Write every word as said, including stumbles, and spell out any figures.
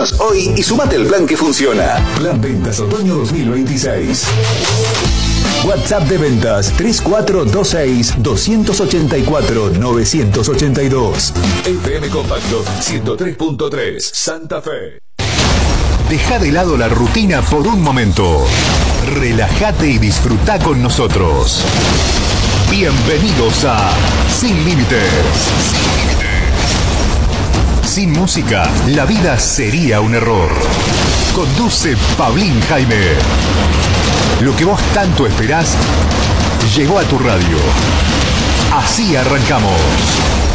Llámanos hoy y sumate al plan que funciona. Plan Ventas Otoño dos mil veintiséis. WhatsApp de ventas tres cuatro dos seis, dos ocho cuatro, nueve ocho dos. F M Compacto ciento tres punto tres, Santa Fe. Deja de lado la rutina por un momento. Relájate y disfruta con nosotros. Bienvenidos a Sin Límites. Sin música, la vida sería un error. Conduce Pablín Jaime. Lo que vos tanto esperás llegó a tu radio. Así arrancamos.